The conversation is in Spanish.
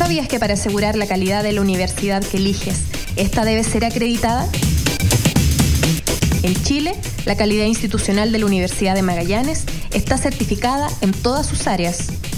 ¿Sabías que para asegurar la calidad de la universidad que eliges, esta debe ser acreditada? En Chile, la calidad institucional de la Universidad de Magallanes está certificada en todas sus áreas.